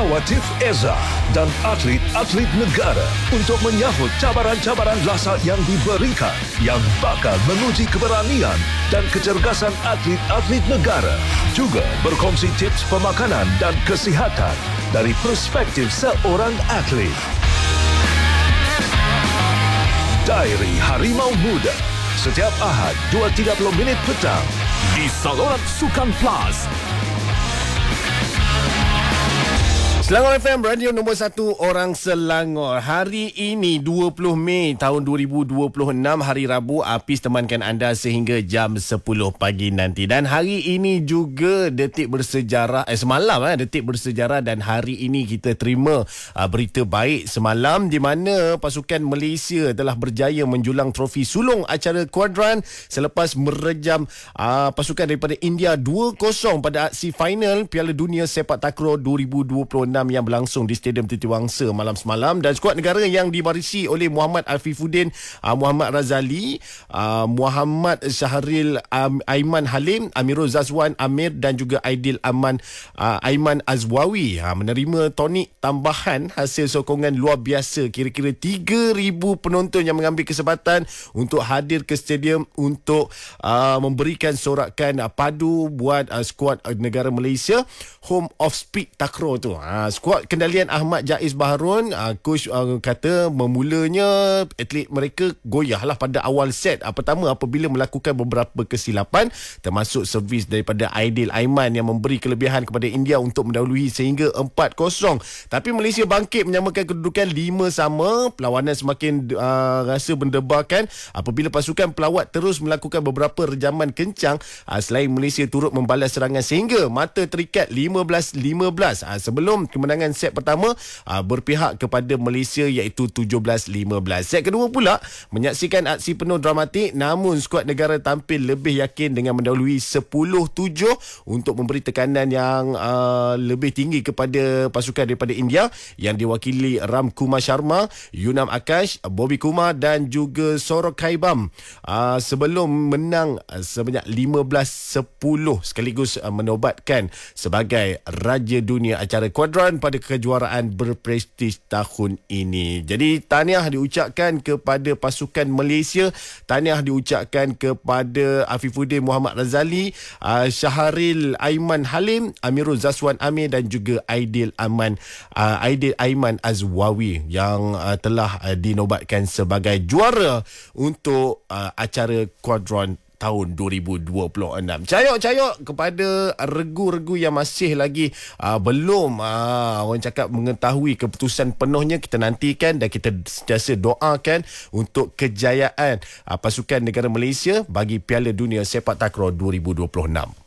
Awatif Eza dan atlet-atlet negara untuk menyahut cabaran-cabaran lasak yang diberikan yang bakal menguji keberanian dan kecergasan atlet-atlet negara. Juga berkongsi tips pemakanan dan kesihatan dari perspektif seorang atlet. Diary Harimau Muda setiap Ahad 2.30 minit petang di saluran Sukan Plus. Selangor FM, radio nombor 1 orang Selangor. Hari ini 20 Mei tahun 2026, hari Rabu. Apis temankan anda sehingga jam 10 pagi nanti. Dan hari ini juga detik bersejarah, semalam detik bersejarah, dan hari ini kita terima berita baik semalam di mana pasukan Malaysia telah berjaya menjulang trofi sulung acara kuadran selepas merejam pasukan daripada India 2-0 pada aksi final Piala Dunia Sepak Takraw 2026 yang berlangsung di Stadium Titiwangsa malam semalam. Dan skuad negara yang dibarisi oleh Muhammad Afifuddin, Muhammad Razali, Muhammad Syahril Aiman Halim, Amirul Zazwan Amir dan juga Aidil Aiman Azwawi menerima tonik tambahan hasil sokongan luar biasa. Kira-kira 3,000 penonton yang mengambil kesempatan untuk hadir ke stadium untuk memberikan sorakan padu buat skuad negara Malaysia, Home of Speed Takraw tu. Skuad kendalian Ahmad Jaiz Baharun, coach kata memulanya atlet mereka goyahlah pada awal set pertama apabila melakukan beberapa kesilapan, termasuk servis daripada Aidil Aiman yang memberi kelebihan kepada India untuk mendahului sehingga 4-0. Tapi Malaysia bangkit menyamakan kedudukan 5-5. Perlawanan semakin rasa mendebarkan apabila pasukan pelawat terus melakukan beberapa rejaman kencang selain Malaysia turut membalas serangan sehingga mata terikat 15-15 sebelum kemenangan set pertama berpihak kepada Malaysia iaitu 17-15. Set kedua pula menyaksikan aksi penuh dramatik, namun skuad negara tampil lebih yakin dengan mendahului 10-7 untuk memberi tekanan yang lebih tinggi kepada pasukan daripada India yang diwakili Ram Kumar Sharma, Yunam Akash, Bobby Kumar dan juga Sorok Kaibam sebelum menang sebanyak 15-10 sekaligus menobatkan sebagai Raja Dunia acara kuadran pada kejuaraan berprestij tahun ini. Jadi tahniah diucapkan kepada pasukan Malaysia, tahniah diucapkan kepada Afifuddin Muhammad Razali, Syahril Aiman Halim, Amirul Zazwan Amir dan juga Aidil Aiman Azwawi yang telah dinobatkan sebagai juara untuk acara kuadran tahun 2026. Cayok kepada regu-regu yang masih lagi belum orang cakap mengetahui keputusan penuhnya, kita nantikan dan kita sentiasa doakan untuk kejayaan pasukan negara Malaysia bagi Piala Dunia Sepak Takraw 2026.